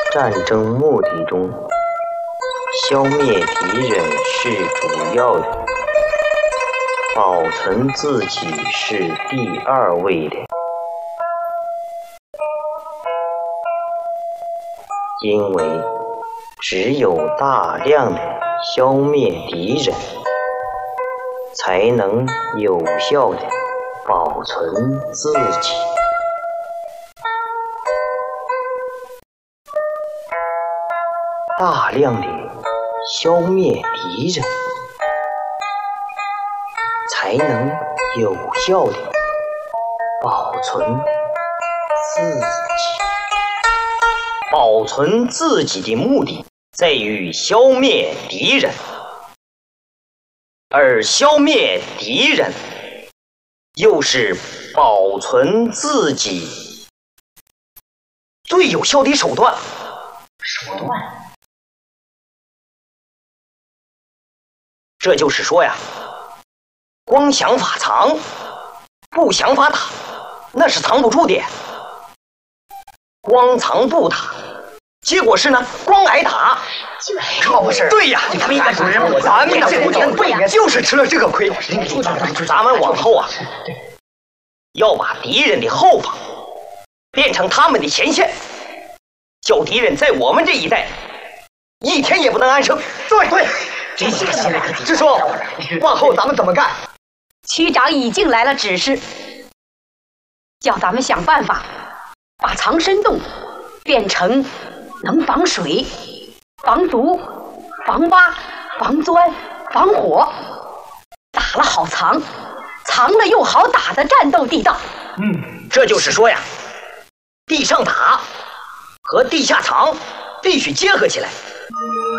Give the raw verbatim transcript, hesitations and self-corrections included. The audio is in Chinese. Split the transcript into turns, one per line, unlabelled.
战争目的中，消灭敌人是主要的，保存自己是第二位的。因为只有大量的消灭敌人，才能有效的保存自己。大量的消灭敌人，才能有效的保存自己。保存自己的目的在于消灭敌人，而消灭敌人又是保存自己最有效的手段。手段？这就是说呀，光想法藏，不想法打，那是藏不住的。光藏不打，结果是呢，光挨打。可不是？对呀，咱们应该主人，咱们的主角对呀，就是吃了这个亏。咱们往后啊，要把敌人的后方变成他们的前线，叫敌人在我们这一带一天也不能安生。对对。这是个新来课题。师叔，往后咱们怎么干？
区长已经来了指示，叫咱们想办法把藏身洞变成能防水、防毒、防挖、防钻、防火，打了好藏，藏了又好打的战斗地道。
嗯，这就是说呀，地上打和地下藏必须结合起来。